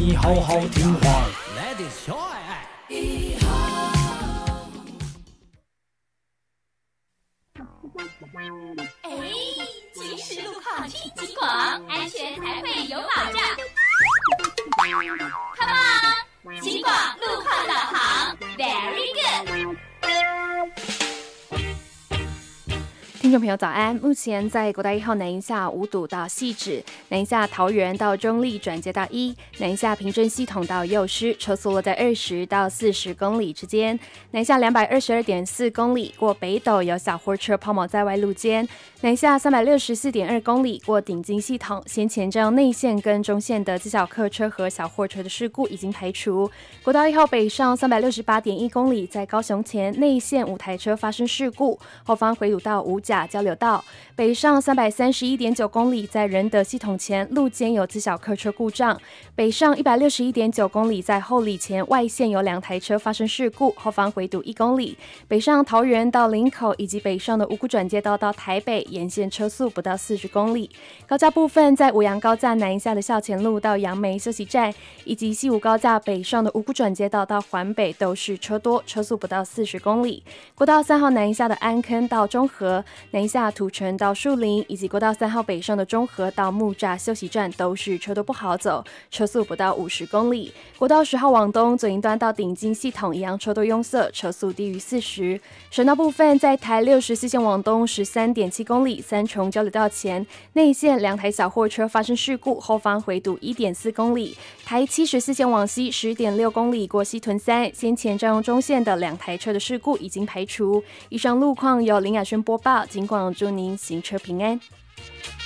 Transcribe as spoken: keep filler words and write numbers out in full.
你好好听话。 Let it show。 哎，及时路况听警广，安全才会有保障。Come on， 警广路况导航 ，Very good。 听众朋友早安，目前在国道一号南一下五堵到汐止，南一下桃园到中立转接到一，南一下平镇系统到幼师，车速落在二十到四十公里之间。南一下两百二十二点四公里过北斗有小货车抛锚在外路肩。南一下三百六十四点二公里过顶金系统，先前这样内线跟中线的自小客车和小货车的事故已经排除。国道一号北上三百六十八点一公里，在高雄前内线五台车发生事故，后方回堵到五甲交流道。北上三百三十一点九公里，在仁德系统前路肩有自小客车故障。北上一百六十一点九公里，在后里前外线有两台车发生事故，后方回堵一公里。北上桃园到林口以及北上的五股转接道到台北，沿线车速不到四十公里。高架部分，在五杨高架南一下的校前路到杨梅休息站，以及西武高架北上的五股转接道到环北都是车多，车速不到四十公里。国道三号南一下的安坑到中和，南一下土城到树林，以及国道三号北上的中和到木栅休息站都是车多不好走，车速不到五十公里。国道十号往东左营端到顶金系统一样车多拥塞，车速低于四十。省道部分，在台六十四线往东十三点七公里，三重交流道前内线两台小货车发生事故，后方回堵一点四公里。台七十四线往西十点六公里过西屯三，先前占用中线的两台车的事故已经排除。以上路况由林雅轩播报，警广祝您行车平安。